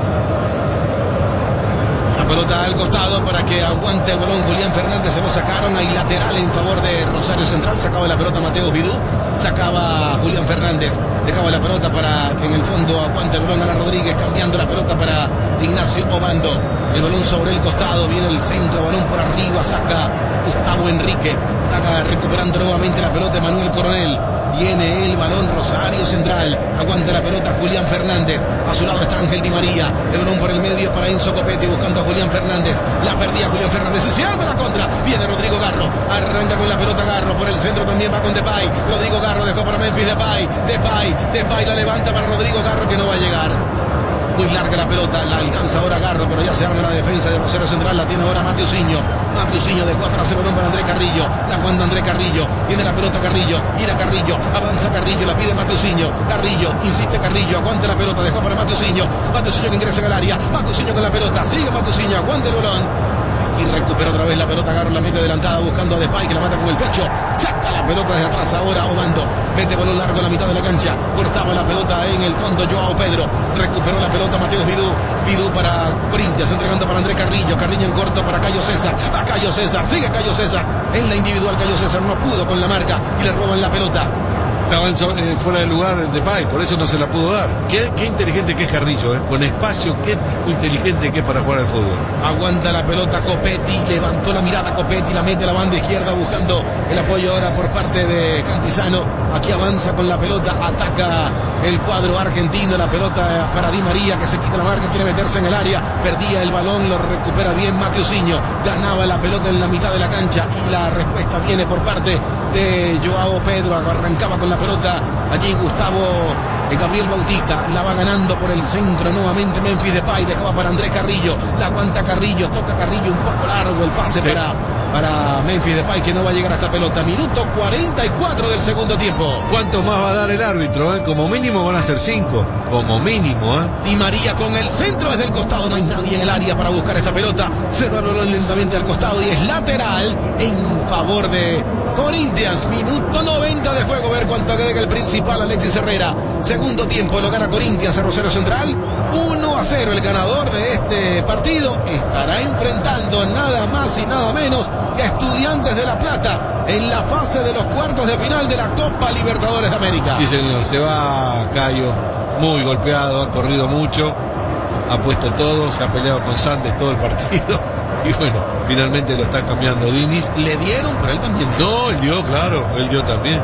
La pelota al costado para que aguante el balón Julián Fernández, se lo sacaron, hay lateral en favor de Rosario Central, sacaba la pelota Mateus Vidú, sacaba Julián Fernández, dejaba la pelota para que en el fondo aguante el balón Alan Rodríguez, cambiando la pelota para Ignacio Obando, el balón sobre el costado, viene el centro, balón por arriba, saca Gustavo Enrique, está recuperando nuevamente la pelota Manuel Coronel. Viene el balón Rosario Central, aguanta la pelota Julián Fernández, a su lado está Ángel Di María, el balón por el medio para Enzo Copetti buscando a Julián Fernández, la perdía Julián Fernández y se arma la contra, viene Rodrigo Garro, arranca con la pelota Garro, por el centro también va con Depay, Rodrigo Garro dejó para Memphis Depay, Depay, Depay la levanta para Rodrigo Garro que no va a llegar. Muy larga la pelota, la alcanza ahora Garro, pero ya se arma la defensa de Rosario Central, la tiene ahora Matiusinho. Matiusinho dejó atrás el balón para André Carrillo, la cuando André Carrillo, tiene la pelota Carrillo, gira Carrillo, avanza Carrillo, la pide Matiusinho, Carrillo, insiste Carrillo, aguanta la pelota, dejó para Matiusinho, Matiusinho que ingresa en el área, Matiusinho con la pelota, sigue Matiusinho, aguanta el balón. Y recupera otra vez la pelota, Garro la mete adelantada buscando a Depay que la mata con el pecho, saca la pelota desde atrás ahora Obando, mete balón largo a la mitad de la cancha, cortaba la pelota en el fondo Joao Pedro, recuperó la pelota Mateus Vidú, Vidú para Corinthians, entregando para André Carrillo, Carrillo en corto para Caio César, a Caio César, sigue Caio César, en la individual Caio César no pudo con la marca y le roban la pelota. Estaba en so- eh, fuera de lugar el Depay, por eso no se la pudo dar. Qué, qué inteligente que es Carrillo, ¿eh? Con espacio, qué tipo inteligente que es para jugar al fútbol. Aguanta la pelota Copetti, levantó la mirada Copetti, la mete a la banda izquierda buscando el apoyo ahora por parte de Cantizano. Aquí avanza con la pelota, ataca el cuadro argentino, la pelota para Di María que se quita la marca, quiere meterse en el área, perdía el balón, lo recupera bien Matiusinho, ganaba la pelota en la mitad de la cancha y la respuesta viene por parte de Joao Pedro, arrancaba con la pelota allí Gustavo eh, Gabriel Bautista, la va ganando por el centro nuevamente Memphis Depay, dejaba para André Carrillo, la aguanta Carrillo, toca Carrillo, un poco largo el pase Sí. para, para Memphis Depay que no va a llegar a esta pelota, minuto cuarenta y cuatro del segundo tiempo. ¿Cuánto más va a dar el árbitro? ¿Eh? Como mínimo van a ser cinco, como mínimo. ¿eh? Di María con el centro desde el costado, no hay nadie en el área para buscar esta pelota, se va el balón lentamente al costado y es lateral en favor de Corinthians, minuto noventa de juego, ver cuánto agrega el principal Alexis Herrera. Segundo tiempo lo gana Corinthians a Rosario Central, uno a cero. El ganador de este partido estará enfrentando nada más y nada menos que a Estudiantes de La Plata en la fase de los cuartos de final de la Copa Libertadores de América. Sí, señor, se va Cayo, muy golpeado, ha corrido mucho, ha puesto todo, se ha peleado con Sandes todo el partido. Y bueno, finalmente lo está cambiando Diniz. Le dieron, pero él también dio. No, él dio, claro, él dio también.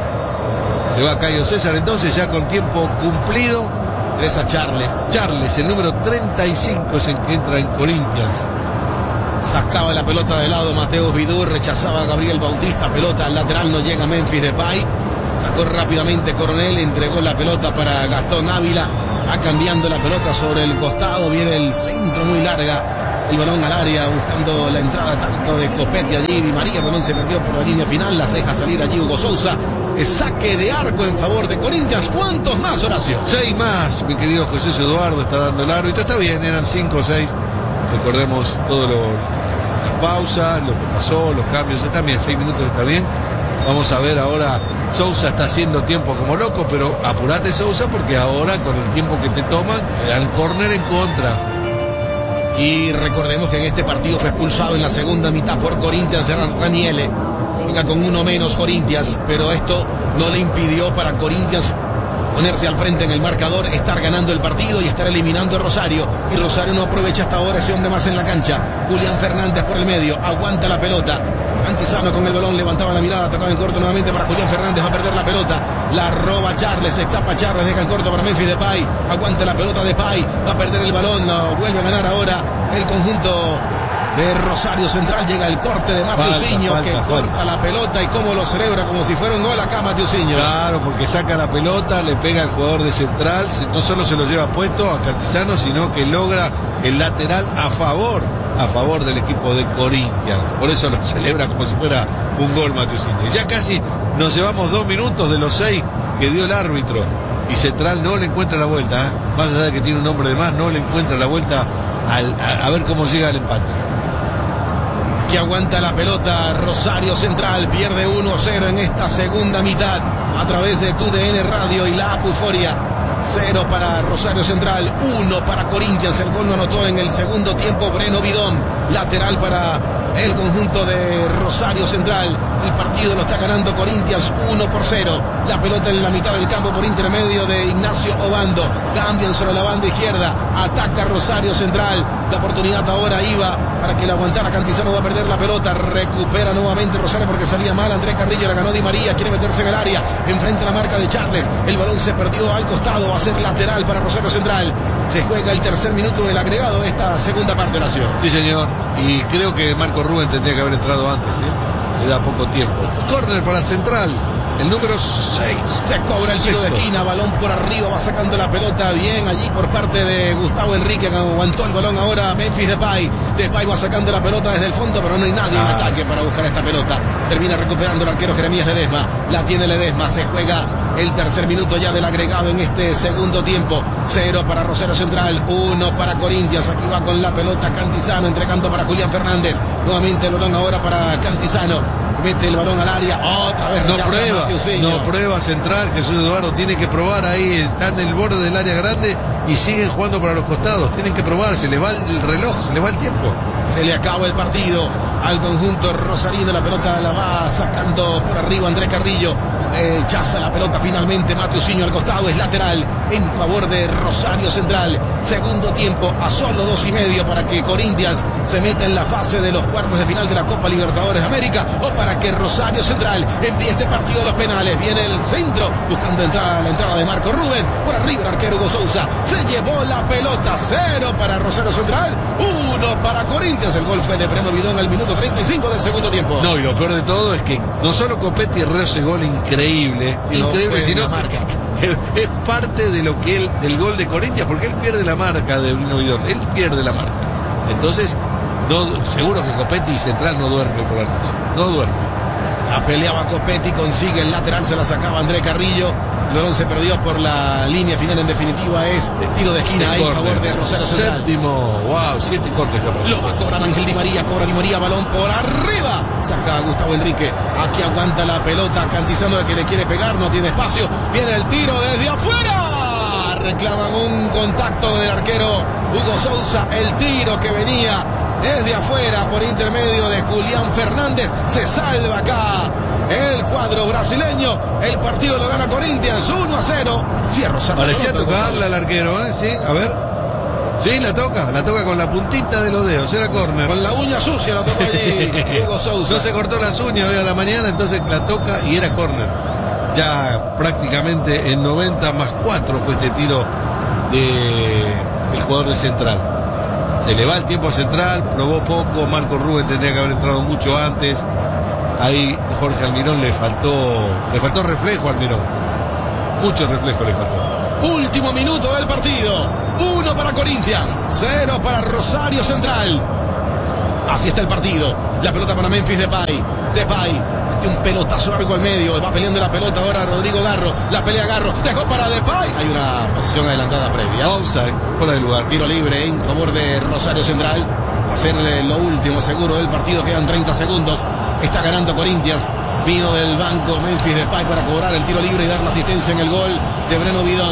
Se va Cayo César entonces ya con tiempo cumplido. Regresa Charles. Charles, el número treinta y cinco es el que entra en Corinthians. Sacaba la pelota de lado Mateus Vidú, rechazaba a Gabriel Bautista, pelota al lateral, no llega Memphis Depay. Sacó rápidamente Coronel, entregó la pelota para Gastón Ávila, va cambiando la pelota sobre el costado, viene el centro muy larga, el balón al área buscando la entrada tanto de Copetti allí, Di María, el balón se perdió por la línea final, las deja salir allí Hugo Sousa. Saque de arco en favor de Corinthians. ¿Cuántos más, Horacio? Seis más, mi querido José Eduardo, está dando el árbitro, está bien, eran cinco o seis, recordemos todo lo, las pausas, lo que pasó, los cambios, está bien, seis minutos está bien. Vamos a ver ahora, Sousa está haciendo tiempo como loco, pero apurate Sousa porque ahora con el tiempo que te toman, te dan córner en contra. Y recordemos que en este partido fue expulsado en la segunda mitad por Corinthians Raniele. Venga con uno menos Corinthians, pero esto no le impidió para Corinthians ponerse al frente en el marcador, estar ganando el partido y estar eliminando a Rosario. Y Rosario no aprovecha hasta ahora ese hombre más en la cancha. Julián Fernández por el medio, aguanta la pelota. Cantizano con el balón, levantaba la mirada, tocaba en corto nuevamente para Julián Fernández, va a perder la pelota, la roba Charles, escapa Charles, deja en corto para Memphis Depay, aguanta la pelota Depay, va a perder el balón, no, vuelve a ganar ahora el conjunto de Rosario Central, llega el corte de Matiusinho que falta. corta la pelota y cómo lo celebra como si fuera un gol acá Matiusinho. Claro, porque saca la pelota, le pega al jugador de Central, no solo se lo lleva puesto a Cantizano, sino que logra el lateral a favor, a favor del equipo de Corinthians. Por eso lo celebra como si fuera un gol Matiusinho. Y ya casi nos llevamos dos minutos de los seis que dio el árbitro y Central no le encuentra la vuelta, ¿eh? Más allá de que tiene un hombre de más, no le encuentra la vuelta al, a, a ver cómo llega el empate. Que aguanta la pelota Rosario Central, pierde uno cero en esta segunda mitad a través de T U D N Radio y la Apuforia. Cero para Rosario Central, uno para Corinthians. El gol lo anotó en el segundo tiempo Breno Bidón, lateral para el conjunto de Rosario Central. El partido lo está ganando Corinthians uno por cero. La pelota en la mitad del campo por intermedio de Ignacio Obando. Cambian sobre la banda izquierda. Ataca Rosario Central. La oportunidad ahora iba para que la aguantara Cantizano. Va a perder la pelota. Recupera nuevamente Rosario porque salía mal. Andrés Carrillo la ganó Di María. Quiere meterse en el área. Enfrenta la marca de Charles. El balón se perdió al costado. Va a ser lateral para Rosario Central. Se juega el tercer minuto del agregado de esta segunda parte de la acción. Sí, señor. Y creo que Marco Rubén tendría que haber entrado antes, ¿eh? Le da poco tiempo. Córner para Central, el número seis. Se cobra el tiro de esquina, balón por arriba, va sacando la pelota bien allí por parte de Gustavo Enrique, que aguantó el balón ahora Memphis Depay. Depay va sacando la pelota desde el fondo, pero no hay nadie ah. en ataque para buscar esta pelota. Termina recuperando el arquero Jeremías Ledesma. La tiene Ledesma, se juega el tercer minuto ya del agregado en este segundo tiempo. Cero para Rosario Central, uno para Corinthians. Aquí va con la pelota Cantizano, entregando para Julián Fernández. Nuevamente el balón ahora para Cantizano. Mete el balón al área, otra vez no prueba, no prueba Central. Jesús Eduardo tiene que probar ahí, está en el borde del área grande y siguen jugando para los costados. Tienen que probar, se les va el reloj, se les va el tiempo. Se le acaba el partido al conjunto rosarino. La pelota la va sacando por arriba Andrés Carrillo. Eh, chaza la pelota finalmente Matiusinho al costado, es lateral en favor de Rosario Central. Segundo tiempo a solo dos y medio para que Corinthians se meta en la fase de los cuartos de final de la Copa Libertadores de América, o para que Rosario Central envíe este partido a los penales. Viene el centro buscando entrada, la entrada de Marco Rubén, por arriba el arquero Hugo Sousa, se llevó la pelota. Cero para Rosario Central, uno para Corinthians. El gol fue de Breno Bidón al minuto treinta y cinco del segundo tiempo. No, y lo peor de todo es que no solo Copetti erró ese gol increíble, sí, increíble, no sino marca. Es, es parte de lo que él, del gol de Corinthians, porque él pierde la marca de Breno Bidón, él pierde la marca. Entonces, no, seguro que Copetti y Central no duermen por la noche, no duermen. La peleaba Copetti, consigue el lateral, se la sacaba Andrés Carrillo. El balón se perdió por la línea final, en definitiva es tiro de esquina ahí en favor de Rosario Central. Séptimo, wow, siete cortes. Lo va a cobrar Ángel Di María, cobra Di María, balón por arriba. Saca a Gustavo Enrique, aquí aguanta la pelota, Cantizano que le quiere pegar, no tiene espacio. Viene el tiro desde afuera. Reclaman un contacto del arquero Hugo Sousa, el tiro que venía desde afuera por intermedio de Julián Fernández. Se salva acá el cuadro brasileño. El partido lo gana Corinthians uno a cero. Cierro, parecía tocarla al arquero, ¿eh? Sí, a ver. Sí, la toca, la toca con la puntita de los dedos, era córner. Con la uña sucia la toca allí Hugo Sousa. No se cortó las uñas hoy a la mañana, entonces la toca y era córner. Ya prácticamente en noventa más cuatro fue este tiro de el jugador de Central. se le va el tiempo central, probó poco, Marco Rubén tendría que haber entrado mucho antes. Ahí Jorge Almirón le faltó, le faltó reflejo a Almirón. Mucho reflejo le faltó. Último minuto del partido. Uno para Corinthians, cero para Rosario Central. Así está el partido. La pelota para Memphis Depay. Depay, un pelotazo largo al medio. Va peleando la pelota ahora Rodrigo Garro. La pelea Garro. Dejó para Depay. Hay una posición adelantada previa. Offside, fuera de lugar. Tiro libre en favor de Rosario Central. Va a ser lo último seguro del partido. Quedan treinta segundos. Está ganando Corinthians. Vino del banco Memphis Depay para cobrar el tiro libre y dar la asistencia en el gol de Breno Bidón.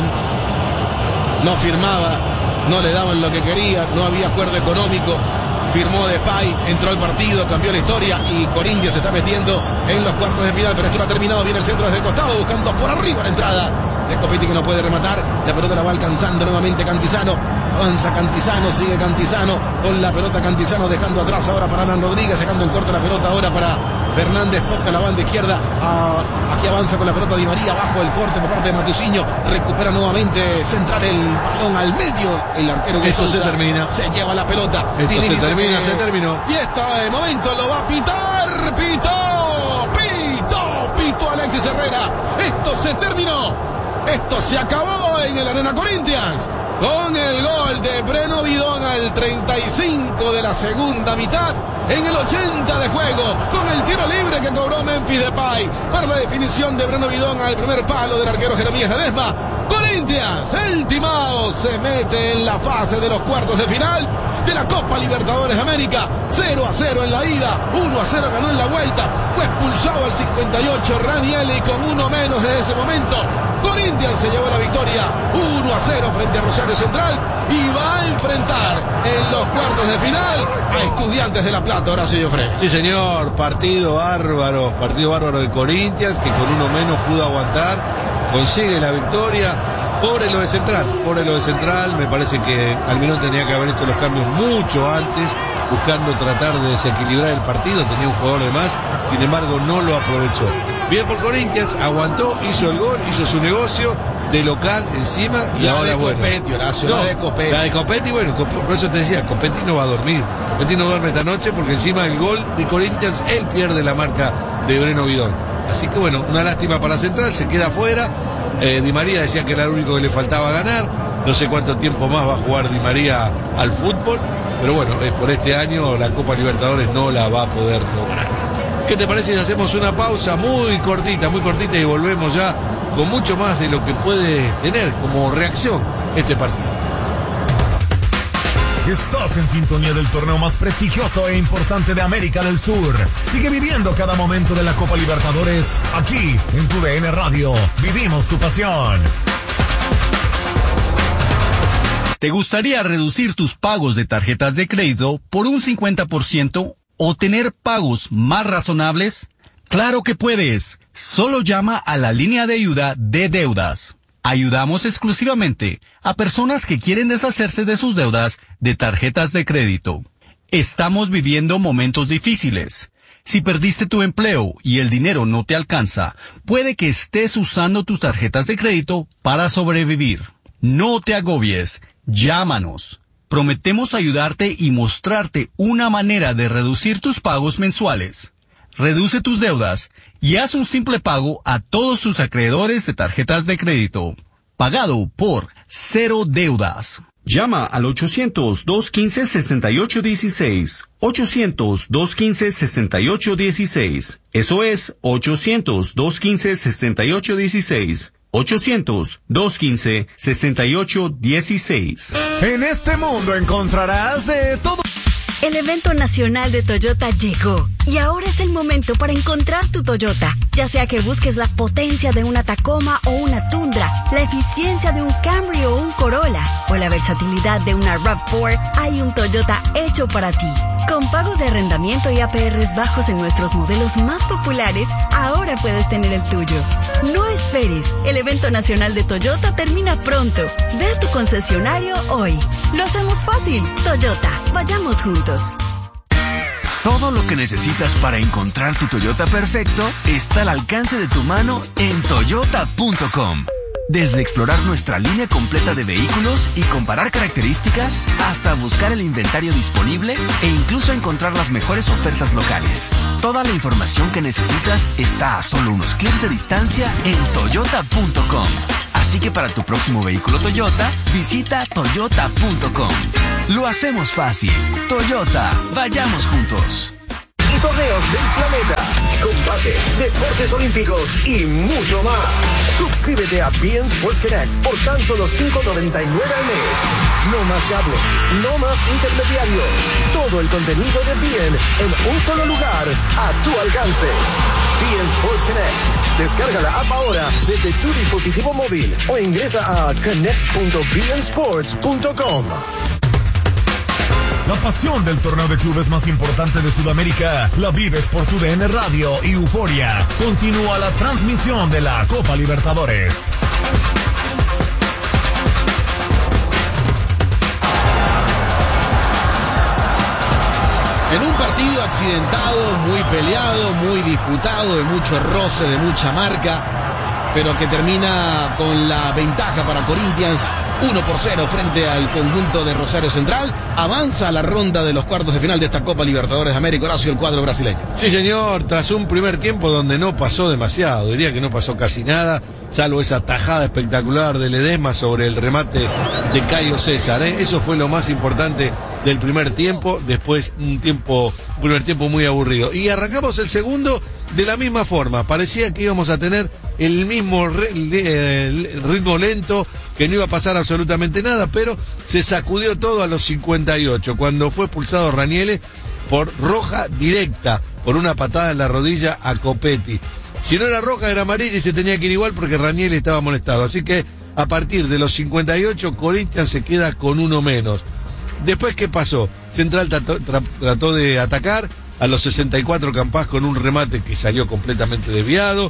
No firmaba, no le daban lo que quería, no había acuerdo económico. Firmó Depay, entró al partido, cambió la historia y Corinthians se está metiendo en los cuartos de final, pero esto no ha terminado. Viene el centro desde el costado, buscando por arriba la entrada de Copetti, que no puede rematar. La pelota la va alcanzando nuevamente Cantizano. Avanza Cantizano, sigue Cantizano con la pelota Cantizano, dejando atrás ahora para Hernán Rodríguez, sacando en corto la pelota ahora para Fernández, toca la banda izquierda. A, aquí avanza con la pelota Di María, bajo el corte por parte de Matusinho, recupera nuevamente Central el balón al medio. El arquero que Esto se termina. Se lleva la pelota. Esto Tinelli se termina, que, se terminó. Y este momento lo va a pitar. Pitó, pitó, pitó Alexis Herrera. Esto se terminó. Esto se acabó en el Arena Corinthians. Con el gol de Breno Bidón al treinta y cinco de la segunda mitad, en el ochenta de juego, con el tiro libre que cobró Memphis Depay para la definición de Breno Bidón al primer palo del arquero Jeremías Ledesma. Corinthians, el timao, se mete en la fase de los cuartos de final de la Copa Libertadores de América. cero a cero en la ida, uno a cero ganó en la vuelta. Fue expulsado al cincuenta y ocho Ranieri con uno menos desde ese momento. Corinthians se llevó la victoria uno a cero frente a Rosario Central y va a enfrentar en los cuartos de final a Estudiantes de La Plata. Horacio Joffre. Sí, señor, partido bárbaro, partido bárbaro de Corinthians, que con uno menos pudo aguantar, consigue la victoria. Pobre lo de Central, pobre lo de Central, me parece que Almirón tenía que haber hecho los cambios mucho antes, buscando tratar de desequilibrar el partido, tenía un jugador de más, sin embargo no lo aprovechó. Bien por Corinthians, aguantó, hizo el gol, hizo su negocio de local encima y la ahora de bueno. Copetti, Horacio, No, la de Copetti. La de Copetti, bueno, por eso te decía, Copetti no va a dormir. Copetti no duerme esta noche porque encima del gol de Corinthians él pierde la marca de Breno Bidón. Así que bueno, una lástima para Central, se queda afuera. Eh, Di María decía que era lo único que le faltaba ganar. No sé cuánto tiempo más va a jugar Di María al fútbol, pero bueno, eh, por este año la Copa Libertadores no la va a poder lograr. ¿Qué te parece si hacemos una pausa muy cortita, muy cortita y volvemos ya con mucho más de lo que puede tener como reacción este partido? Estás en sintonía del torneo más prestigioso e importante de América del Sur. Sigue viviendo cada momento de la Copa Libertadores aquí en tu D N Radio. Vivimos tu pasión. ¿Te gustaría reducir tus pagos de tarjetas de crédito por un cincuenta por ciento o tener pagos más razonables? ¡Claro que puedes! Solo llama a la línea de ayuda de deudas. Ayudamos exclusivamente a personas que quieren deshacerse de sus deudas de tarjetas de crédito. Estamos viviendo momentos difíciles. Si perdiste tu empleo y el dinero no te alcanza, puede que estés usando tus tarjetas de crédito para sobrevivir. No te agobies. Llámanos. Prometemos ayudarte y mostrarte una manera de reducir tus pagos mensuales. Reduce tus deudas y haz un simple pago a todos tus acreedores de tarjetas de crédito. Pagado por Cero Deudas. Llama al ochocientos, dos quince, sesenta y ocho dieciséis. ochocientos, dos quince, sesenta y ocho dieciséis. Eso es ochocientos, dos quince, sesenta y ocho dieciséis. ochocientos, dos quince, sesenta y ocho dieciséis. En este mundo encontrarás de todo. El evento nacional de Toyota llegó y ahora es el momento para encontrar tu Toyota. Ya sea que busques la potencia de una Tacoma o una Tundra, la eficiencia de un Camry o un Corolla o la versatilidad de una RAV cuatro, hay un Toyota hecho para ti. Con pagos de arrendamiento y A P Rs bajos en nuestros modelos más populares, ahora puedes tener el tuyo. No esperes, el evento nacional de Toyota termina pronto. Ve a tu concesionario hoy. Lo hacemos fácil. Toyota, vayamos juntos. Todo lo que necesitas para encontrar tu Toyota perfecto está al alcance de tu mano en toyota punto com. Desde explorar nuestra línea completa de vehículos y comparar características, hasta buscar el inventario disponible e incluso encontrar las mejores ofertas locales. Toda la información que necesitas está a solo unos clics de distancia en toyota punto com. Así que para tu próximo vehículo Toyota, visita toyota punto com. Lo hacemos fácil. Toyota, vayamos juntos. Y torneos del planeta, combate, deportes olímpicos y mucho más. Suscríbete a B N Sports Connect por tan solo cinco noventa y nueve al mes. No más cable, no más intermediario. Todo el contenido de B N en un solo lugar, a tu alcance. B N Sports Connect. Descarga la app ahora desde tu dispositivo móvil o ingresa a connect punto b n sports punto com. La pasión del torneo de clubes más importante de Sudamérica la vives por tu D N Radio y Euforia. Continúa la transmisión de la Copa Libertadores. En un partido accidentado, muy peleado, muy disputado, de mucho roce, de mucha marca, pero que termina con la ventaja para Corinthians. uno por cero frente al conjunto de Rosario Central. Avanza a la ronda de los cuartos de final de esta Copa Libertadores de América. Horacio, el cuadro brasileño. Sí, señor, tras un primer tiempo donde no pasó demasiado, diría que no pasó casi nada, salvo esa tajada espectacular de Ledesma sobre el remate de Caio César, ¿eh? Eso fue lo más importante del primer tiempo. Después un tiempo, un primer tiempo muy aburrido. Y arrancamos el segundo de la misma forma. Parecía que íbamos a tener el mismo re, eh, ritmo lento, que no iba a pasar absolutamente nada, pero se sacudió todo a los cincuenta y ocho, cuando fue expulsado Ranieri por roja directa, por una patada en la rodilla a Copetti. Si no era roja, era amarilla y se tenía que ir igual porque Ranieri estaba molestado. Así que a partir de los cincuenta y ocho, Corinthians se queda con uno menos. Después, ¿qué pasó? Central trató, tra, trató de atacar. A los sesenta y cuatro, Campás con un remate que salió completamente desviado.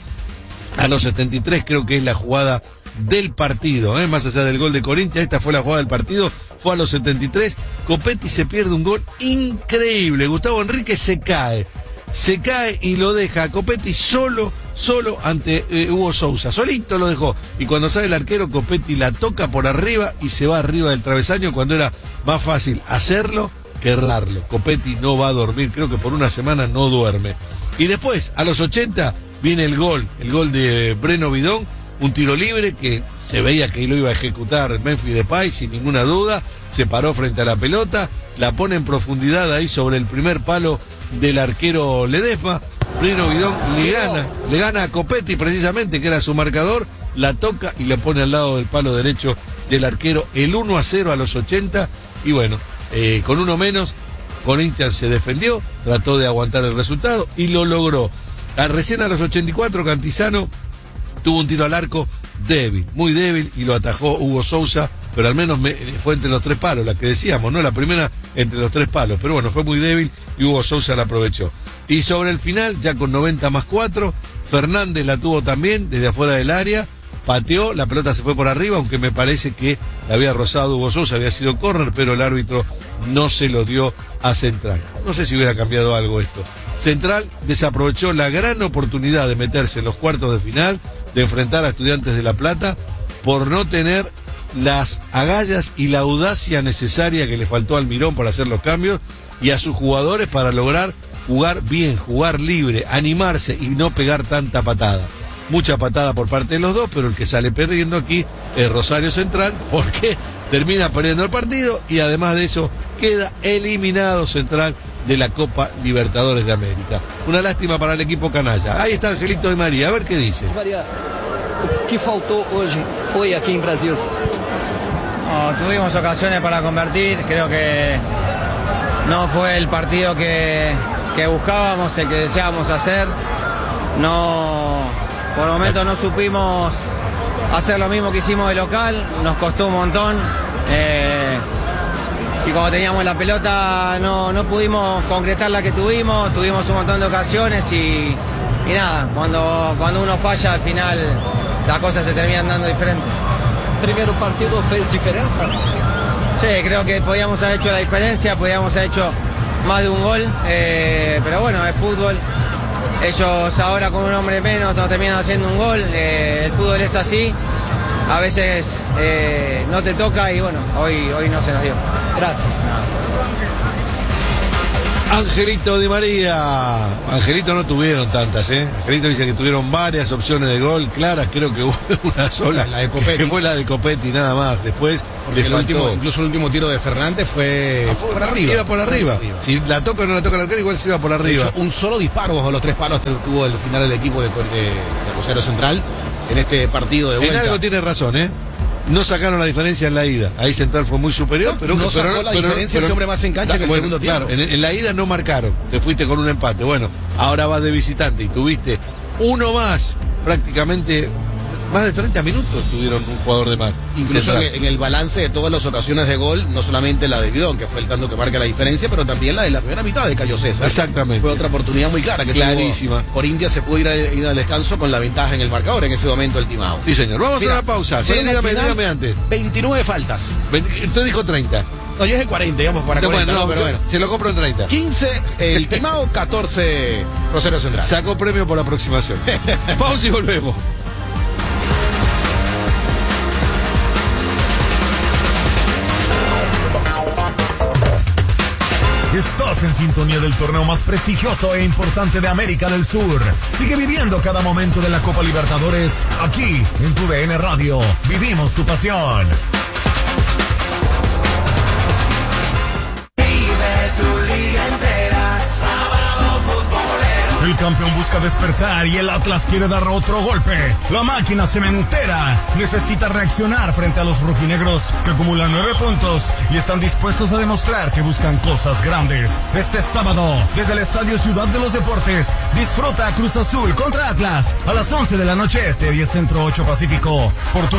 A los setenta y tres creo que es la jugada del partido, ¿eh? Más allá del gol de Corinthians, esta fue la jugada del partido. Fue a los setenta y tres, Copetti se pierde un gol increíble. Gustavo Enrique se cae, se cae y lo deja a Copetti solo, solo ante eh, Hugo Sousa, solito lo dejó. Y cuando sale el arquero, Copetti la toca por arriba y se va arriba del travesaño, cuando era más fácil hacerlo que errarlo. Copetti no va a dormir, creo que por una semana no duerme. Y después, a los ochenta, viene el gol, el gol de Breno Bidón, un tiro libre que se veía que lo iba a ejecutar Memphis Depay sin ninguna duda. Se paró frente a la pelota, la pone en profundidad ahí sobre el primer palo del arquero Ledesma. Breno Bidón le gana, le gana a Copetti precisamente, que era su marcador, la toca y le pone al lado del palo derecho del arquero, el uno a cero a los ochenta. Y bueno, eh, con uno menos, Corinthians se defendió, trató de aguantar el resultado y lo logró. A recién a los ochenta y cuatro, Cantizano tuvo un tiro al arco débil, muy débil, y lo atajó Hugo Sousa, pero al menos me, fue entre los tres palos, la que decíamos, ¿no? La primera entre los tres palos, pero bueno, fue muy débil y Hugo Sousa la aprovechó. Y sobre el final, ya con noventa más cuatro, Fernández la tuvo también desde afuera del área, pateó, la pelota se fue por arriba, aunque me parece que la había rozado Hugo Sousa, había sido córner, pero el árbitro no se lo dio a Central. No sé si hubiera cambiado algo esto. Central desaprovechó la gran oportunidad de meterse en los cuartos de final, de enfrentar a Estudiantes de La Plata, por no tener las agallas y la audacia necesaria que le faltó al Mirón para hacer los cambios, y a sus jugadores para lograr jugar bien, jugar libre, animarse y no pegar tanta patada. Mucha patada por parte de los dos, pero el que sale perdiendo aquí es Rosario Central, porque termina perdiendo el partido y además de eso queda eliminado Central de la Copa Libertadores de América. Una lástima para el equipo canalla. Ahí está Angelito de María, a ver qué dice. María, ¿qué faltó hoy, hoy aquí en Brasil? No, tuvimos ocasiones para convertir, creo que no fue el partido que, que buscábamos, el que deseábamos hacer. No, por momentos no supimos hacer lo mismo que hicimos de local, nos costó un montón. Eh, Y cuando teníamos la pelota no, no pudimos concretar la que tuvimos, tuvimos un montón de ocasiones y, y nada, cuando, cuando uno falla al final las cosas se terminan dando diferentes. ¿Primer partido fez diferencia? Sí, creo que podíamos haber hecho la diferencia, podíamos haber hecho más de un gol, eh, pero bueno, es fútbol. Ellos ahora con un hombre menos nos terminan haciendo un gol, eh, el fútbol es así. a veces eh, no te toca y bueno, hoy, hoy no se nos dio. Gracias. Angelito Di María. Angelito no tuvieron tantas, ¿eh? Angelito dice que tuvieron varias opciones de gol claras, creo que hubo una sola. La de Copetti. Que fue la de Copetti, nada más. Después Porque le el faltó. último, incluso el último tiro de Fernández fue, Ah, fue por arriba. Iba por arriba. Por arriba. Si la toca o no la toca el arquero, igual se iba por De arriba. hecho, un solo disparo bajo los tres palos tuvo el final del equipo de, de, de Rosario Central en este partido de En vuelta. algo tiene razón, ¿eh? No sacaron la diferencia en la ida. Ahí Central fue muy superior, No, pero no pero, sacó la pero- diferencia pero- ese hombre más en cancha que el bueno, segundo tiempo. Claro, en, en la ida no marcaron. Te fuiste con un empate. Bueno, ahora vas de visitante y tuviste uno más, prácticamente más de treinta minutos tuvieron un jugador de más. Incluso en, Central. en el balance de todas las ocasiones de gol, no solamente la de Bidón, que fue el tanto que marca la diferencia, pero también la de la primera mitad de Cayo César. Exactamente. Fue otra oportunidad muy clara que Clarísima. tuvo Corinthians, se pudo ir, a- ir al descanso con la ventaja en el marcador en ese momento el Timao. Sí, señor. Vamos Mira, a una pausa. Sí, fueron al dígame, final dígame antes. veintinueve faltas. Usted dijo treinta. No, yo es de cuarenta, digamos, para No, cuarenta, bueno, no, no, pero yo- bueno. se lo compro en treinta. quince el Timao, catorce Rosario Central. Sacó premio por aproximación. Pausa y volvemos. Estás en sintonía del torneo más prestigioso e importante de América del Sur. Sigue viviendo cada momento de la Copa Libertadores aquí en tu D N Radio. Vivimos tu pasión. El campeón busca despertar y el Atlas quiere dar otro golpe. La máquina cementera necesita reaccionar frente a los rojinegros que acumulan nueve puntos y están dispuestos a demostrar que buscan cosas grandes. Este sábado, desde el Estadio Ciudad de los Deportes, disfruta Cruz Azul contra Atlas a las once de la noche este, diez Centro, ocho Pacífico. Por tu